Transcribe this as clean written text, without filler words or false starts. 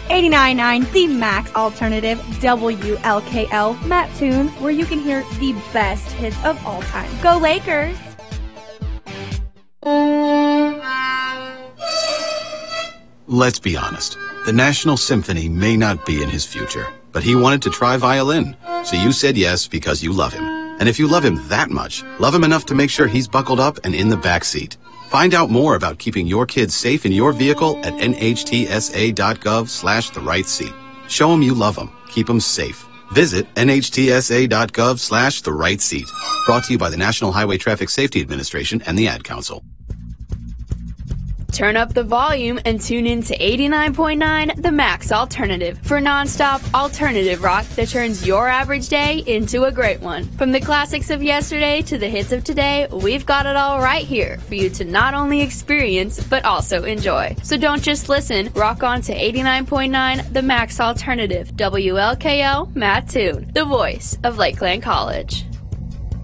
89.9 The Max Alternative, WLKL Mattoon, where you can hear the best hits of all time. Go Lakers! Let's be honest. The National Symphony may not be in his future, but he wanted to try violin. So you said yes because you love him. And if you love him that much, love him enough to make sure he's buckled up and in the back seat. Find out more about keeping your kids safe in your vehicle at nhtsa.gov/the-right-seat. Show him you love him. Keep him safe. Visit nhtsa.gov/the-right-seat. Brought to you by the National Highway Traffic Safety Administration and the Ad Council. Turn up the volume and tune in to 89.9 The Max Alternative for nonstop alternative rock that turns your average day into a great one. From the classics of yesterday to the hits of today, we've got it all right here for you to not only experience but also enjoy. So don't just listen, rock on to 89.9 The Max Alternative, WLKL Mattoon, the voice of Lakeland College.